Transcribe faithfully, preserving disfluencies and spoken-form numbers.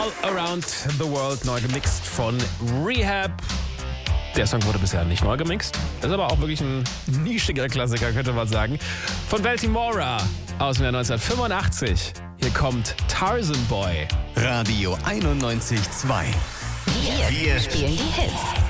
All Around the World, neu gemixt von Rehab. Der Song wurde bisher nicht neu gemixt, ist aber auch wirklich ein nischiger Klassiker, könnte man sagen. Von Baltimora aus dem Jahr neunzehnhundertfünfundachtzig. Hier kommt Tarzan Boy. Radio einundneunzig Komma zwei. Wir, Wir spielen die Hits.